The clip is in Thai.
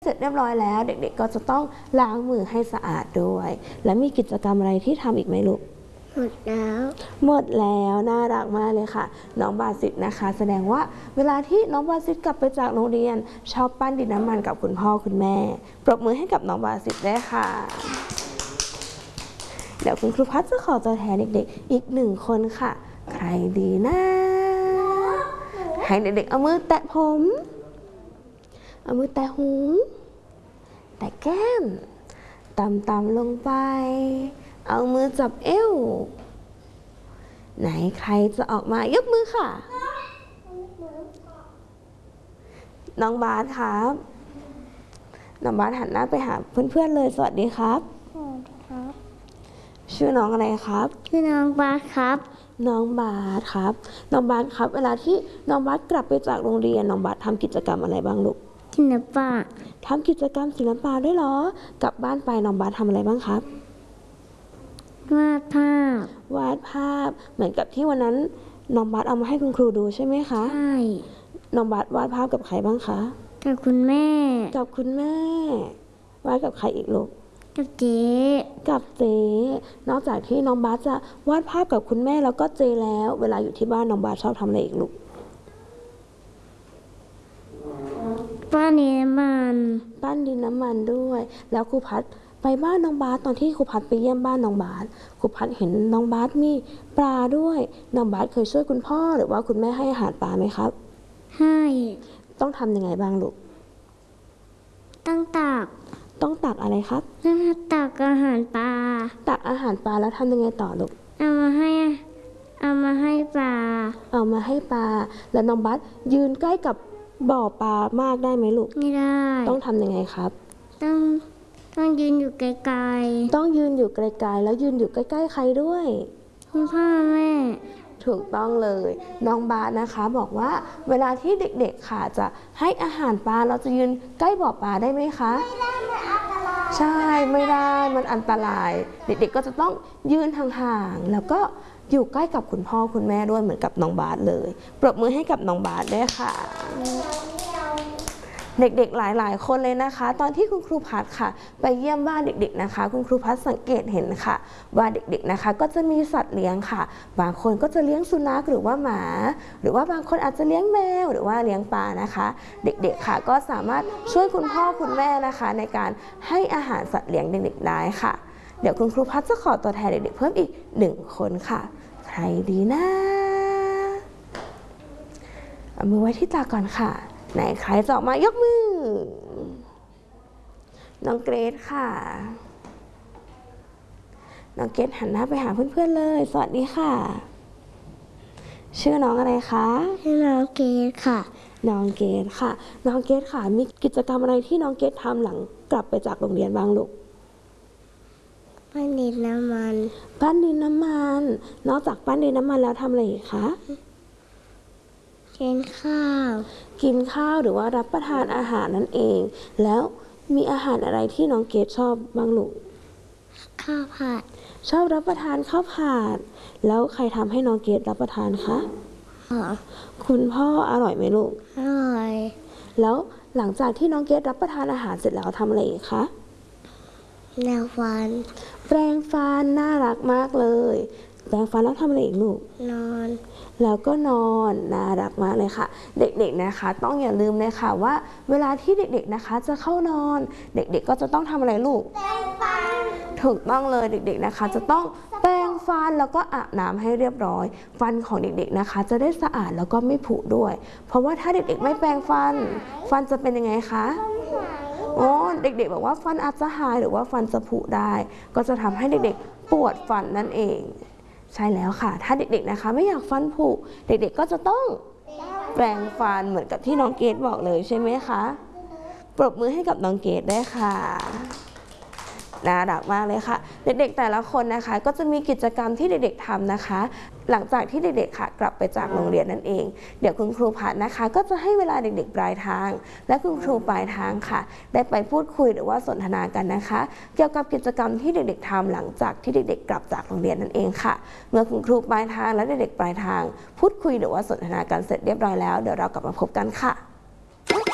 เสร็จเรียบร้อยแล้วเด็กๆก็จะต้องล้างมือให้สะอาดด้วยและมีกิจกรรมอะไรที่ทำอีกไหมลูกหมดแล้วน่ารักมากเลยค่ะน้องบาสิตนะคะแสดงว่าเวลาที่น้องบาสิตกลับไปจากโรงเรียนชอบปั้นดินน้ำมันกับคุณพ่อคุณแม่ปรบมือให้กับน้องบาสิตด้วยค่ะเดี๋ยวคุณครูพัชจะขอตัวแทนเด็กๆอีก1 คนค่ะใครดีนะให้เด็กๆเอามือแตะผมเอามือแตะหูแตะแก้มต่ำๆลงไปเอามือจับเอวไหนใครจะออกมายกมือค่ะน้องบาสครับน้องบาสหันหน้าไปหาเพื่อนๆเลยสวัสดีครับชื่อน้องอะไรครับชื่อน้องบาสครับน้องบาสครับน้องบาสครับเวลาที่น้องบาสกลับไปจากโรงเรียนน้องบาสทำกิจกรรมอะไรบ้างลูกศิลปะทำกิจกรรมศิลปะด้วยเหรอกลับบ้านไปน้องบาสทำอะไรบ้างครับวาดภาพเหมือนกับที่วันนั้นน้องบาสเอามาให้คุณครูดูใช่ไหมคะใช่น้องบาสวาดภาพกับใครบ้างคะกับคุณแม่วาดกับใครอีกลูกกับเจ๊นอกจากที่น้องบาสจะวาดภาพกับคุณแม่แล้วก็เจแล้วเวลาอยู่ที่บ้านน้องบาสชอบทำอะไรอีกลูกปั้นดินน้ำมันด้วยแล้วครูพัดไปบ้านน้องบาสตอนที่ครูพัดไปเยี่ยมบ้านน้องบาสครูพัดเห็นน้องบาสมีปลาด้วยน้องบาสเคยช่วยคุณพ่อหรือว่าคุณแม่ให้อาหารปลาไหมครับให้ต้องทำยังไงบ้างลูกต้องตักอะไรครับตักอาหารปลาแล้วทำยังไงต่อลูกเอามาให้ปลาแล้วน้องบาสยืนใกล้กับบ่อปลามากได้ไหมลูกไม่ได้ต้องทำยังไงครับต้องยืนอยู่ไกลแล้วยืนอยู่ใกล้ๆใครด้วยคุณพ่อแม่ถูกต้องเลยน้องบาสนะคะบอกว่าเวลาที่เด็กๆค่ะจะให้อาหารปลาเราจะยืนใกล้บ่อปลาได้ไหมคะไม่ได้มันอันตรายใช่ไม่ได้มันอันตรายเด็กๆก็จะต้องยืนห่างๆแล้วก็อยู่ใกล้กับคุณพ่อคุณแม่ด้วยเหมือนกับน้องบาสเลยปรบมือให้กับน้องบาสด้วยค่ะเด็กๆหลายๆคนเลยนะคะตอนที่คุณครูพัดค่ะไปเยี่ยมบ้านเด็กๆนะคะคุณครูพัดสังเกตเห็นค่ะว่าเด็กๆนะคะก็จะมีสัตว์เลี้ยงค่ะบางคนก็จะเลี้ยงสุนัขหรือว่าหมาหรือว่าบางคนอาจจะเลี้ยงแมวหรือว่าเลี้ยงปลานะคะเด็กๆค่ะก็สามารถช่วยคุณพ่อคุณแม่นะคะในการให้อาหารสัตว์เลี้ยงเด็กๆได้ค่ะเดี๋ยวคุณครูพัดจะขอตัวแทนเด็กๆเพิ่มอีก1 คนค่ะใครดีนะเอามือไว้ที่ตาก่อนค่ะไหนใครจะออกมายกมือน้องเกรซค่ะน้องเกรซหันหน้าไปหาเพื่อนๆเลยสวัสดีค่ะชื่อน้องอะไรคะชื่อน้องเกรซค่ะน้องเกรซค่ะมีกิจกรรมอะไรที่น้องเกรซทำหลังกลับไปจากโรงเรียนบ้างลูกปั้นดินน้ำมันนอกจากปั้นดินน้ำมันแล้วทำอะไรอีกคะกินข้าวหรือว่ารับประทานอาหารนั่นเองแล้วมีอาหารอะไรที่น้องเกดชอบบ้างลูกข้าวผัดชอบรับประทานข้าวผัดแล้วใครทำให้น้องเกดรับประทานคะคุณพ่ออร่อยไหมลูกอร่อยแล้วหลังจากที่น้องเกดรับประทานอาหารเสร็จแล้วทำอะไรอีกคะแปรงฟันน่ารักมากเลยแปรงฟันแล้วทำอะไรอีกลูกนอนแล้วก็นอนน่ารักมากเลยค่ะเด็กๆนะคะต้องอย่าลืมเลยค่ะว่าเวลาที่เด็กๆนะคะจะเข้านอนเด็กๆก็จะต้องทำอะไรลูกแปรงฟันถูกต้องเลยเด็กๆนะคะจะต้องแปรงฟันแล้วก็อาบน้ำให้เรียบร้อยฟันของเด็กๆนะคะจะได้สะอาดแล้วก็ไม่ผุด้วยเพราะว่าถ้าเด็กๆไม่แปรงฟันจะเป็นยังไงคะเด็กๆบอกว่าฟันอาจจะหายหรือว่าฟันจะผุได้ก็จะทำให้เด็กๆปวดฟันนั่นเองใช่แล้วค่ะถ้าเด็กๆนะคะไม่อยากฟันผุเด็กๆก็จะต้องแปรงฟันเหมือนกับที่น้องเกดบอกเลยใช่ไหมคะปรบมือให้กับน้องเกดด้วยค่ะน่ารักมากเลยค่ะเด็กๆแต่ละคนนะคะก็จะมีกิจกรรมที่เด็กๆทำนะคะหลังจากที่เด็กๆค่ะกลับไปจากโรงเรียนนั่นเองเดี๋ยวคุณครูพัดนะคะก็จะให้เวลาเด็กๆปลายทางและคุณครูปลายทางค่ะได้ไปพูดคุยหรือว่าสนทนากันนะคะเกี่ยวกับกิจกรรมที่เด็กๆทำหลังจากที่เด็กๆกลับจากโรงเรียนนั่นเองค่ะเมื่อคุณครูปลายทางและเด็กๆปลายทางพูดคุยหรือว่าสนทนากันเสร็จเรียบร้อยแล้วเดี๋ยวเรากลับมาพบกันค่ะ